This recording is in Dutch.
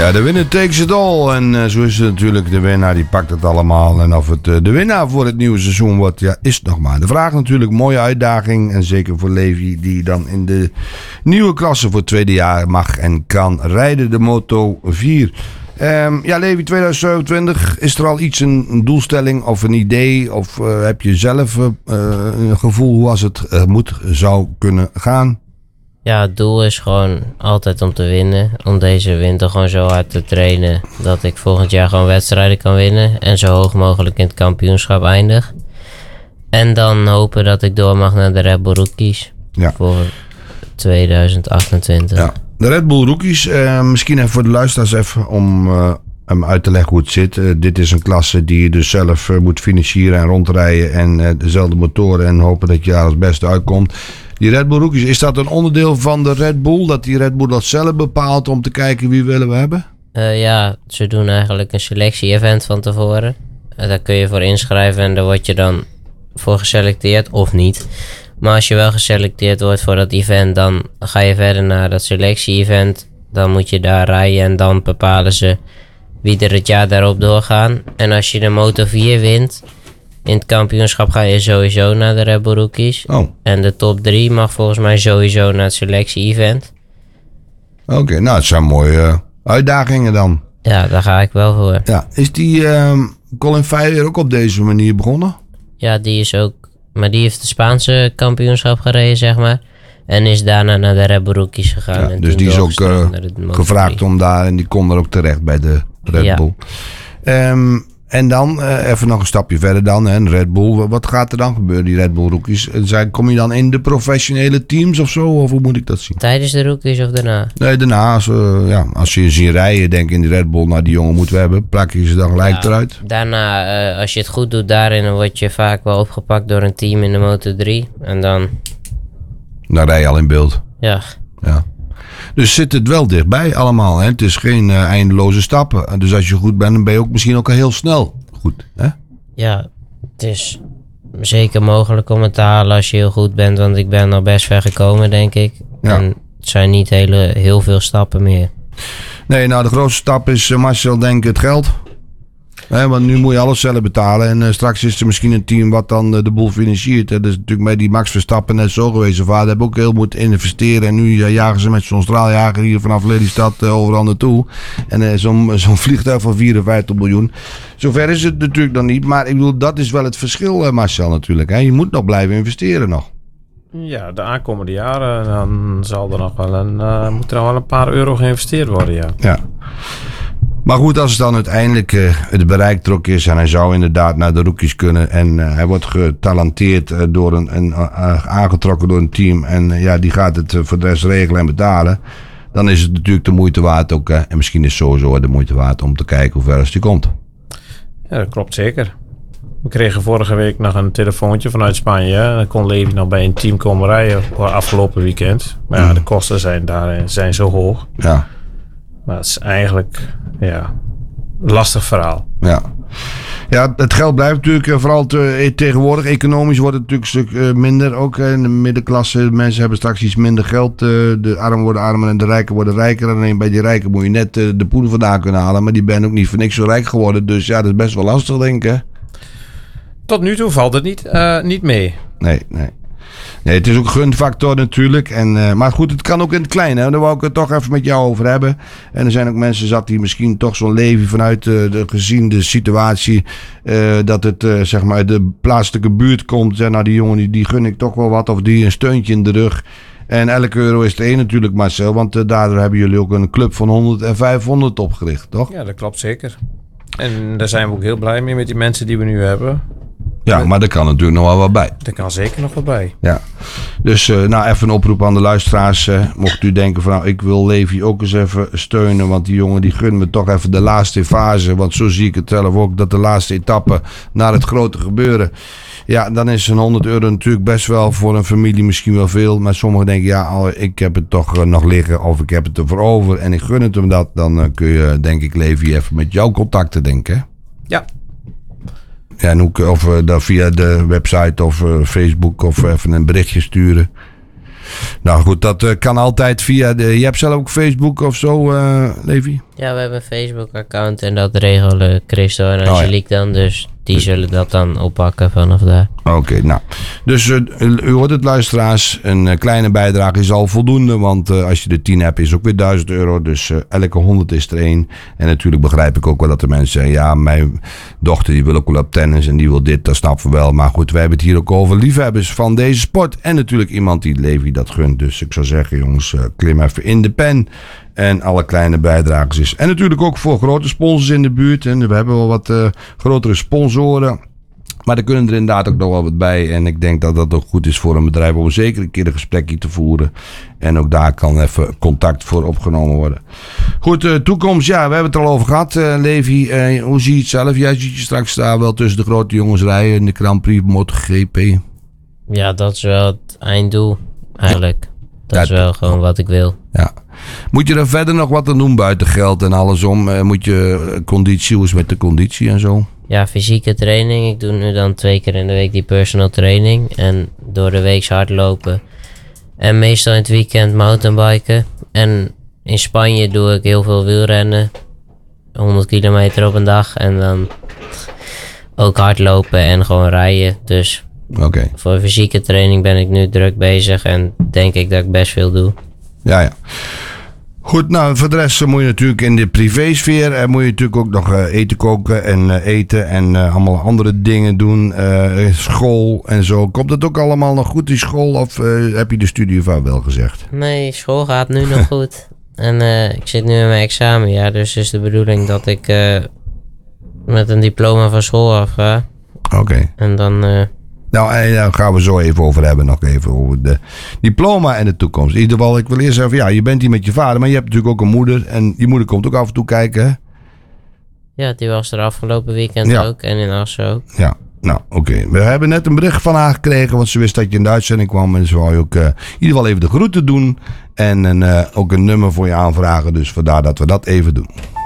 Ja, de winnaar takes it all. En zo is het natuurlijk. De winnaar die pakt het allemaal. En of het de winnaar voor het nieuwe seizoen wordt, ja, is nog maar de vraag natuurlijk. Mooie uitdaging. En zeker voor Levi, die dan in de nieuwe klasse voor het tweede jaar mag en kan rijden. De Moto 4. Ja, Levi, 2027. Is er al iets, een doelstelling of een idee? Of heb je zelf een gevoel hoe als het zou kunnen gaan? Ja, het doel is gewoon altijd om te winnen. Om deze winter gewoon zo hard te trainen dat ik volgend jaar gewoon wedstrijden kan winnen. En zo hoog mogelijk in het kampioenschap eindig. En dan hopen dat ik door mag naar de Red Bull Rookies. Ja. Voor 2028. Ja, de Red Bull Rookies. Misschien even voor de luisteraars even om hem uit te leggen hoe het zit. Dit is een klasse die je dus zelf moet financieren en rondrijden. En dezelfde motoren en hopen dat je daar als beste uitkomt. Die Red Bull Rookies, is dat een onderdeel van de Red Bull? Dat die Red Bull dat zelf bepaalt om te kijken wie willen we hebben? Ja, ze doen eigenlijk een selectie-event van tevoren. Daar kun je voor inschrijven en daar word je dan voor geselecteerd of niet. Maar als je wel geselecteerd wordt voor dat event, dan ga je verder naar dat selectie-event. Dan moet je daar rijden en dan bepalen ze wie er het jaar daarop doorgaan. En als je de Moto 4 wint, in het kampioenschap ga je sowieso naar de Red Bull Rookies. Oh. En de top 3 mag volgens mij sowieso naar het selectie-event. Oké, nou het zijn mooie uitdagingen dan. Ja, daar ga ik wel voor. Ja, is die Colin Feyer ook op deze manier begonnen? Ja, die is ook, maar die heeft het Spaanse kampioenschap gereden, zeg maar. En is daarna naar de Red Bull Rookies gegaan. Ja, en dus die is ook gevraagd om daar en die kon er ook terecht bij de Red Bull. En dan even nog een stapje verder dan. Hè, Red Bull. Wat gaat er dan gebeuren, die Red Bull Rookies? Kom je dan in de professionele teams of zo? Of hoe moet ik dat zien? Tijdens de Rookies of daarna? Nee, daarna. Als je ziet rijden, denk ik in die Red Bull, nou die jongen moeten we hebben. Plak je ze dan gelijk eruit? Daarna, als je het goed doet daarin, dan word je vaak wel opgepakt door een team in de Moto 3. En dan rij je al in beeld. Ja. Dus zit het wel dichtbij allemaal. Hè? Het is geen eindeloze stappen. Dus als je goed bent, dan ben je ook misschien ook al heel snel goed. Hè? Ja, het is zeker mogelijk om het te halen als je heel goed bent. Want ik ben al best ver gekomen, denk ik. Ja. En het zijn niet heel veel stappen meer. Nee, nou de grootste stap is, Marcel, denk ik het geld. Want nu moet je alles zelf betalen. En straks is er misschien een team wat dan de boel financiert. Dat is natuurlijk bij die Max Verstappen net zo geweest. Zijn vader heeft ook heel moeten investeren. En nu jagen ze met zo'n straaljager hier vanaf Lelystad overal naartoe. En zo'n vliegtuig van 54 miljoen. Zover is het natuurlijk dan niet. Maar ik bedoel, dat is wel het verschil, Marcel, natuurlijk. Hè? Je moet nog blijven investeren nog. Ja, de aankomende jaren dan zal er nog wel moet er wel een paar euro geïnvesteerd worden, ja. Maar goed, als het dan uiteindelijk het bereik trok is en hij zou inderdaad naar de rookies kunnen en hij wordt getalenteerd door aangetrokken door een team en die gaat het voor de rest regelen en betalen, dan is het natuurlijk de moeite waard ook. En misschien is het sowieso de moeite waard om te kijken hoe ver als die komt. Ja, dat klopt zeker. We kregen vorige week nog een telefoontje vanuit Spanje. En dan kon Levi nog bij een team komen rijden voor afgelopen weekend. Maar de kosten zijn zo hoog. Ja. Maar het is eigenlijk een lastig verhaal. Ja, het geld blijft natuurlijk vooral tegenwoordig. Economisch wordt het natuurlijk een stuk minder. Ook in de middenklasse. Mensen hebben straks iets minder geld. De armen worden armer en de rijken worden rijker. Alleen bij die rijken moet je net de poeder vandaan kunnen halen. Maar die ben ook niet voor niks zo rijk geworden. Dus ja, dat is best wel lastig, denk ik. Tot nu toe valt het niet mee. Nee. Nee, het is ook een gunfactor natuurlijk. Maar goed, het kan ook in het klein. Hè? Daar wou ik het toch even met jou over hebben. En er zijn ook mensen zat die misschien toch zo'n Levi vanuit gezien de situatie. Dat het zeg maar de plaatselijke buurt komt. Nou, die jongen die gun ik toch wel wat. Of die een steuntje in de rug. En elke euro is er één natuurlijk, Marcel. Want daardoor hebben jullie ook een club van 100 en 500 opgericht, toch? Ja, dat klopt zeker. En daar zijn we ook heel blij mee met die mensen die we nu hebben. Ja, maar er kan natuurlijk nog wel wat bij. Er kan zeker nog wat bij. Ja. Dus even een oproep aan de luisteraars. Mocht u denken van ik wil Levi ook eens even steunen. Want die jongen die gunt me toch even de laatste fase. Want zo zie ik het zelf ook. Dat de laatste etappe naar het grote gebeuren. Ja, dan is een 100 euro natuurlijk best wel voor een familie misschien wel veel. Maar sommigen denken ik heb het toch nog liggen. Of ik heb het ervoor over. En ik gun het hem dat. Dan kun je denk ik Levi even met jou contacten denken. Ja. Ja, en ook of dan via de website of Facebook of even een berichtje sturen. Nou goed, dat kan altijd via je hebt zelf ook Facebook of zo, Levi? Ja, we hebben een Facebook-account en dat regelen Christo en Angelique dan. Dus die zullen dat dan oppakken vanaf daar. Oké, nou. Dus u hoort het, luisteraars. Een kleine bijdrage is al voldoende. Want als je de 10 hebt, is ook weer €1000. Dus elke 100 is er 1. En natuurlijk begrijp ik ook wel dat de mensen zeggen... Ja, mijn dochter die wil ook wel op tennis en die wil dit. Dat snappen we wel. Maar goed, wij hebben het hier ook over liefhebbers van deze sport. En natuurlijk iemand die Levi dat gunt. Dus ik zou zeggen, jongens, klim even in de pen. En alle kleine bijdragers is. En natuurlijk ook voor grote sponsors in de buurt. En we hebben wel wat grotere sponsoren. Maar er kunnen er inderdaad ook nog wel wat bij. En ik denk dat dat ook goed is voor een bedrijf om zeker een keer een gesprekje te voeren. En ook daar kan even contact voor opgenomen worden. Goed, toekomst. Ja, we hebben het er al over gehad, Levi. Hoe zie je het zelf? Jij ziet je straks daar wel tussen de grote jongens rijden in de Grand Prix MotoGP. Ja, dat is wel het einddoel eigenlijk. Dat is wel gewoon wat ik wil. Ja. Moet je er verder nog wat aan doen buiten geld en alles om? Moet je conditie, hoe is met de conditie en zo? Ja, fysieke training. Ik doe nu dan 2 keer in de week die personal training. En door de week hardlopen. En meestal in het weekend mountainbiken. En in Spanje doe ik heel veel wielrennen. 100 kilometer op een dag. En dan ook hardlopen en gewoon rijden. Dus voor fysieke training ben ik nu druk bezig. En denk ik dat ik best veel doe. Ja. Goed, nou voor de rest moet je natuurlijk in de privésfeer moet je natuurlijk ook nog eten koken en eten en allemaal andere dingen doen. School en zo. Komt dat ook allemaal nog goed, die school? Of heb je de studie van wel gezegd? Nee, school gaat nu nog goed. En ik zit nu in mijn examenjaar, dus is de bedoeling dat ik met een diploma van school af ga. Oké. En dan... Nou, daar gaan we zo even over hebben. Nog even over de diploma en de toekomst. In ieder geval, ik wil eerst zeggen, ja, je bent hier met je vader, maar je hebt natuurlijk ook een moeder. En je moeder komt ook af en toe kijken, hè? Ja, die was er afgelopen weekend ook. En in Assen ook. Ja, nou, oké. We hebben net een bericht van haar gekregen, want ze wist dat je in de uitzending kwam. En ze wou je ook in ieder geval even de groeten doen. En ook een nummer voor je aanvragen. Dus vandaar dat we dat even doen.